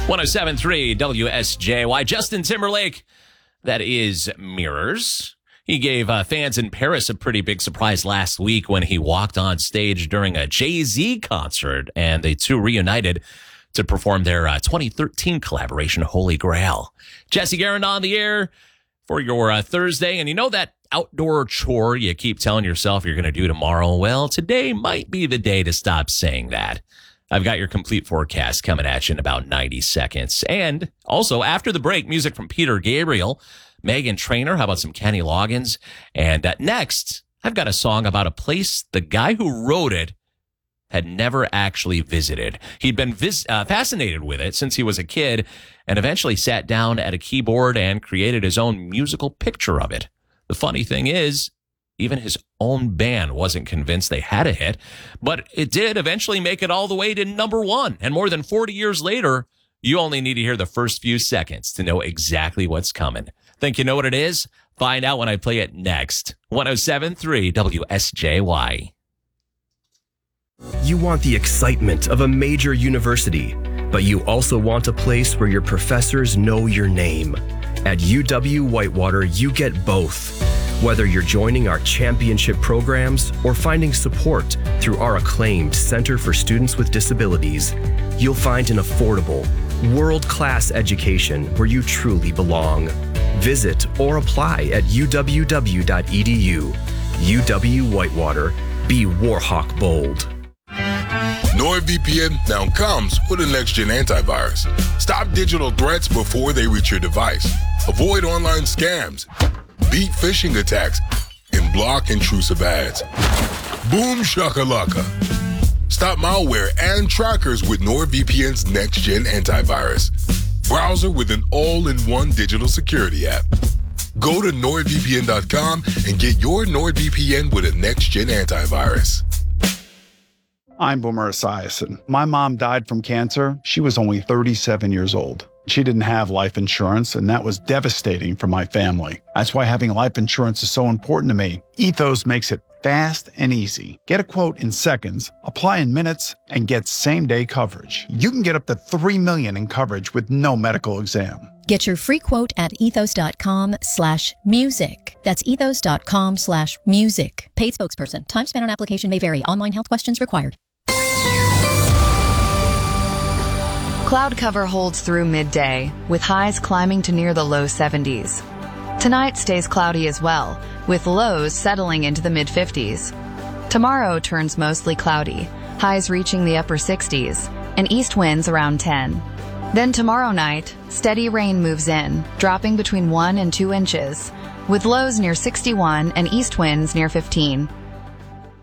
107.3 WSJY. Justin Timberlake, that is Mirrors. He gave fans in Paris a pretty big surprise last week when he walked on stage during a Jay-Z concert, and they two reunited to perform their 2013 collaboration, Holy Grail. Jesse Guerin on the air for your Thursday, and you know that outdoor chore you keep telling yourself you're going to do tomorrow? Well, today might be the day to stop saying that. I've got your complete forecast coming at you in about 90 seconds. And also, after the break, music from Peter Gabriel, Meghan Trainor. How about some Kenny Loggins? And next, I've got a song about a place the guy who wrote it had never actually visited. He'd been fascinated with it since he was a kid and eventually sat down at a keyboard and created his own musical picture of it. The funny thing is, even his own band wasn't convinced they had a hit, but it did eventually make it all the way to number one. And more than 40 years later, you only need to hear the first few seconds to know exactly what's coming. Think you know what it is? Find out when I play it next. 107.3 WSJY. You want the excitement of a major university, but you also want a place where your professors know your name. At UW-Whitewater, you get both. Whether you're joining our championship programs or finding support through our acclaimed Center for Students with Disabilities, you'll find an affordable, world-class education where you truly belong. Visit or apply at uww.edu. UW-Whitewater. Be Warhawk bold. NordVPN now comes with a next-gen antivirus. Stop digital threats before they reach your device. Avoid online scams. Beat phishing attacks and block intrusive ads. Boom shakalaka. Stop malware and trackers with NordVPN's next-gen antivirus. Browser with an all-in-one digital security app. Go to NordVPN.com and get your NordVPN with a next-gen antivirus. I'm Boomer Esiason. My mom died from cancer. She was only 37 years old. She didn't have life insurance, and that was devastating for my family. That's why having life insurance is so important to me. Ethos makes it fast and easy. Get a quote in seconds, apply in minutes, and get same-day coverage. You can get up to $3 million in coverage with no medical exam. Get your free quote at ethos.com/music. That's ethos.com/music. Paid spokesperson. Time spent on application may vary. Online health questions required. Cloud cover holds through midday, with highs climbing to near the low 70s. Tonight stays cloudy as well, with lows settling into the mid-50s. Tomorrow turns mostly cloudy, highs reaching the upper 60s, and east winds around 10. Then tomorrow night, steady rain moves in, dropping between 1 and 2 inches, with lows near 61 and east winds near 15.